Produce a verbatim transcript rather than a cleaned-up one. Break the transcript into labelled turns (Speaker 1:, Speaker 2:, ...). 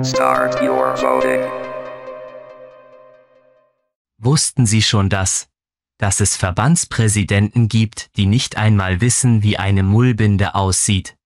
Speaker 1: Start your voting.
Speaker 2: Wussten Sie schon das? Dass es Verbandspräsidenten gibt, die nicht einmal wissen, wie eine Mullbinde aussieht?